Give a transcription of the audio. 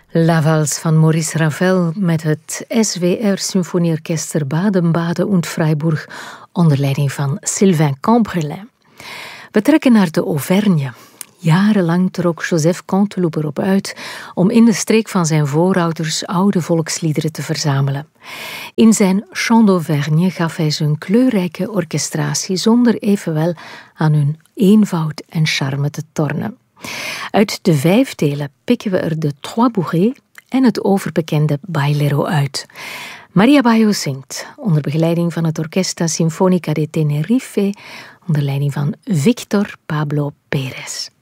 La Valse van Maurice Ravel met het SWR Symfonieorkester Baden-Baden und Freiburg onder leiding van Sylvain Cambrelin. We trekken naar de Auvergne. Jarenlang trok Joseph Canteloup erop uit om in de streek van zijn voorouders oude volksliederen te verzamelen. In zijn Chant d'Auvergne gaf hij zijn kleurrijke orchestratie zonder evenwel aan hun eenvoud en charme te tornen. Uit de 5 delen pikken we er de Trois Bourrées en het overbekende Bailero uit. Maria Bayo zingt onder begeleiding van het Orquesta Sinfónica de Tenerife onder leiding van Victor Pablo Pérez.